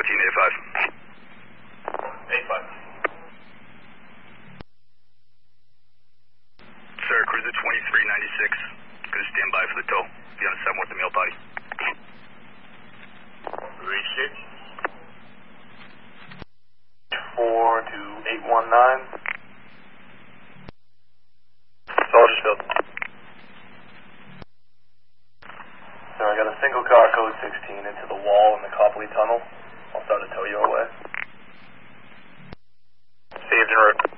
85. Sir, cruiser 2396. Gonna stand by for the tow. Be on 7 with the mail body. Reach it. 42819. Soldiersville. So I got a single car code 16 into the wall in the Copley Tunnel. I'll start to tow you away. Saved en route.